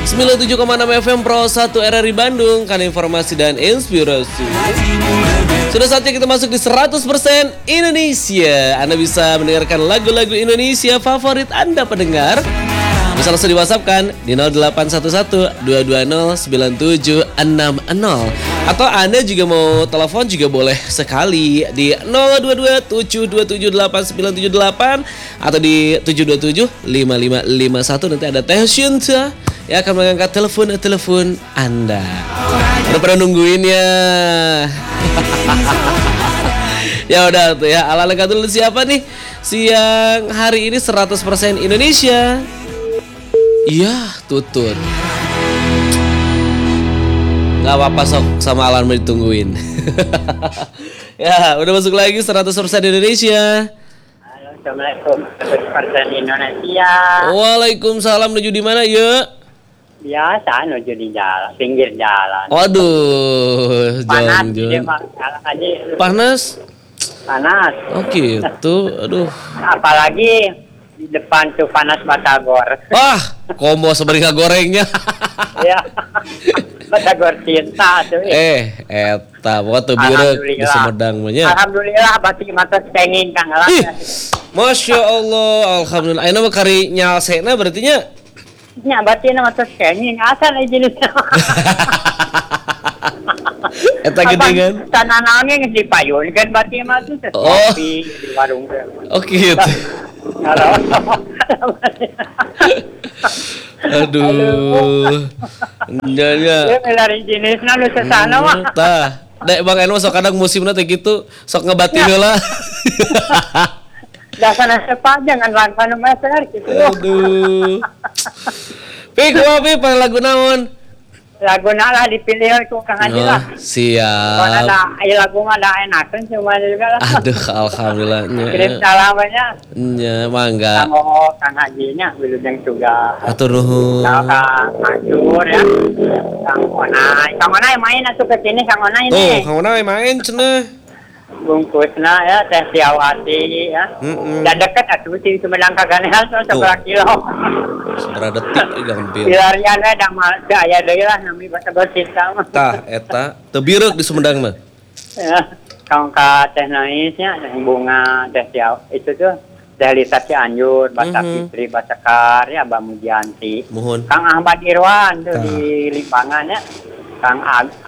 97,6 FM Pro 1 RRI Bandung, kan informasi dan inspirasi. Sudah saatnya kita masuk di 100% Indonesia. Anda bisa mendengarkan lagu-lagu Indonesia favorit Anda pendengar. Bisa langsung di WhatsApp kan di 0811-220-9760. Atau Anda juga mau telepon juga boleh sekali di 0227278978 atau di 727-5551. Nanti ada Teh Shinta yang akan mengangkat telepon Anda. Udah pada nungguin ya. Ya udah tuh ya, ala dulu siapa nih siang hari ini 100% Indonesia. Iya, tutut. Gak apa-apa sok, sama Alan mau ditungguin. Ya, udah masuk lagi 100% Indonesia. Halo, Assalamualaikum 100% Indonesia. Waalaikumsalam, menuju di mana ya? Biasa menuju di jalan, pinggir jalan. Waduh, Panas, jalan. Panas. Oh gitu, aduh. Apalagi di depan tuh panas batagor. Wah, kombo sebenarnya gorengnya. Ya, batagor cinta tuh. Eta, buat tuh biru di Sumedang banyak. Alhamdulillah, batik mata pengen Kang Alan. Masya Allah, alhamdulillah. Ayo nama kari nyalsena berarti nya. Nya batik mata pengen asal aja jenisnya. Eta gede kan? Tanah naonnya nges dipayun kan batik mah tuh kopi di warung. Oh gitu. Halo. Aduh. Enggaknya. Ya melari jenisna lu sesana mah. Tah. Dek Bang Eno sok kadang musimna teh gitu, sok ngebatin heula. Dasana sepa jangan langsung meser gitu. Aduh. Pi, kumaha pi lagu naon? Lagu lah dipilih ku Kang Haji lah. Siap. Mana ada lagu mah ada enakeun cuma juga lah. Aduh, alhamdulillah. Kirim salamnya. Nya, mangga. Kang Haji nya wilujeng juga. Atur nuhun. Kang Mansyur ya. Kang Onai main atuh ke sini Kang Onai ini. Tuh, Kang Onai main cenah. Bungkusna ya Teh Siawati ya. Dan deket atuh di Sumedang Kaganehal tuh 11 kilo. Seberapa detik gampil. Pilarian we da mal aya deui lah nami basa cinta mah. Tah eta teu bireuk di Sumedang mah. Ya, kaum ka Teh Naisnya bunga Teh Siaw itu tuh Teh Lita Cianjur, Bata Fitri, Bata Kar ya Mbak Mujanti. Mohon. Kang Ahmad Irwan tuh di Limbangan ya. Kang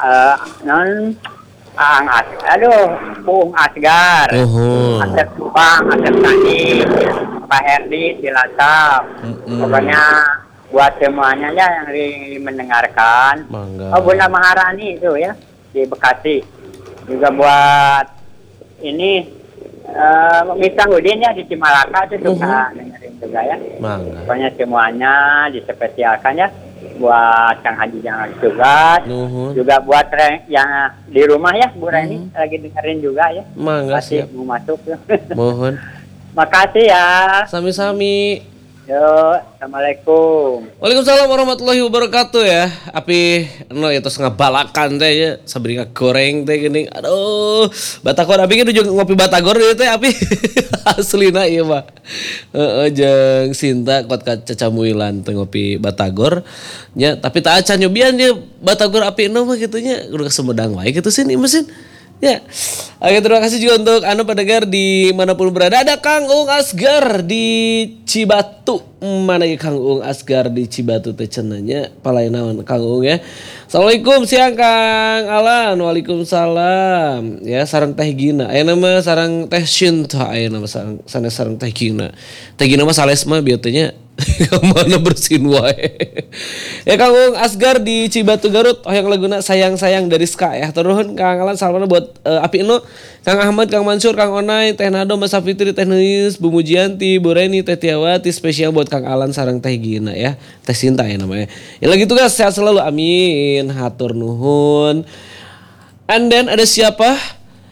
Bung Asgar, Asep Subang, Asep Tani, Pak Herdi, Silatap. Pokoknya buat semuanya ya yang mendengarkan. Mangga. Oh, Bunda Maharani itu ya di Bekasi. Juga buat ini Miftahudin ya di Cimalaka itu juga dengerin juga ya. Mangga. Pokoknya semuanya dispesialkan ya. Buat Kang Haji yang lagi tugas, juga buat yang di rumah ya, Bu Reni lagi dengerin juga ya. Mangga siap. Mau masuk ya. Mohon. Makasih ya. Sami-sami. Yo, assalamualaikum. Waalaikumsalam warahmatullahi wabarakatuh ya. Api itu ngabalakan teh ya, sabringa goreng teh geuning. Aduh, batagor api kan juga ngopi batagor ieu teh api. Aslina ieu mah. Heeh jeung Sinta kuat ka cacamuilan teh ngopi batagor nya, tapi teu acan nyobian dia batagor api euneuh mah kitu nya, kudu ka Sumedang wae kitu sih mesin. Ya, oke, terima kasih juga untuk Anda pendengar di manapun berada. Ada Kang Ung Asgar di Cibatu. Mana ya Kang Ung Asgar di Cibatu teh cenanya palainawan Kang Ung ya. Assalamualaikum siang Kang Alan. Waalaikumsalam. Ya sareng Teh Gina. Aya nama sareng Teh Shinta. Aya nama sareng Teh Gina. Teh Gina mah sales mah bieu teh nya. Mana bersin wae. Ya Kang Ung Asgar di Cibatu Garut. Oh yang laguna sayang-sayang dari Ska ya. Turun Kang Alan salmana buat Api Eno, Kang Ahmad, Kang Mansur, Kang Onai, Teh Nado, Mas Fitri, Teh Nuis, Bu Mujianti, Bu Reni, Teh Tiawati, spesial buat Kang Alan sareng Teh Gina ya. Teh Sinta ya namanya. Ya lagi tugas sehat selalu amin. Hatur nuhun. And then ada siapa?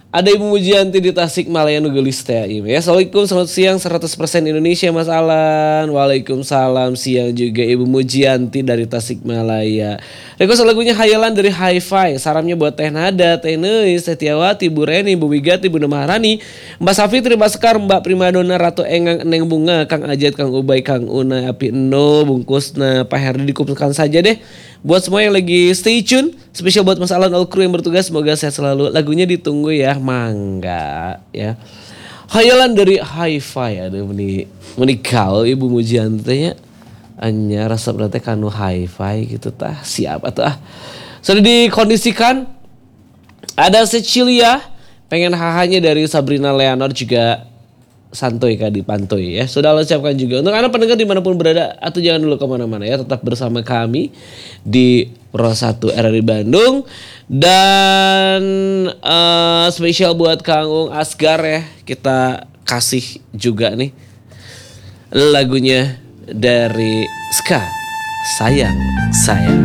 Ada Ibu Mujianti di Tasikmalaya Nugelis teh ya. Assalamualaikum, selamat siang 100% Indonesia Mas Alan. Waalaikumsalam, siang juga Ibu Mujianti dari Tasikmalaya. Request lagunya Hayalan dari Hi-Fi. Saramnya buat Teh Nada, Teh Neis, Teh Tiawati, Bu Reni, Bu Wigati, Bu Maharani, Mbak Safitri, Mbak Sekar, Mbak Primadona, Ratu Engang, Neng Bunga, Kang Ajat, Kang Ubay, Kang Una, Api Eno, Bungkusna, Pak Herdi dikumpulkan saja deh. Buat semua yang lagi stay tune, spesial buat Mas Alan all crew yang bertugas, semoga sehat selalu. Lagunya ditunggu ya, mangga ya. Hayalan dari Hi-Fi, aduh menikal Ibu Mujianti ya. Anya rasa berarti kanu Hi-Fi gitu tah, siap atau sudah dikondisikan. Ada Cecilia, pengen hahanya dari Sabrina Leonor juga. Santuy kah dipantui ya. Sudah ucapkan juga untuk Anda pendengar dimanapun berada, atau jangan dulu kemana-mana ya, tetap bersama kami di Pro 1 RRI Bandung. Dan spesial buat Kang Ung Asgar ya, kita kasih juga nih lagunya dari Ska, Sayang Sayang.